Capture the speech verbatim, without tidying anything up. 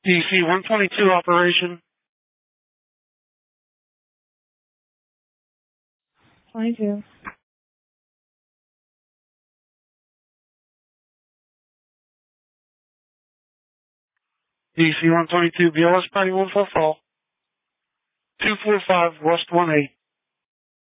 D C one twenty-two operation. twenty-two. D C one twenty-two, B L S Patty one four four. two four five West one eight.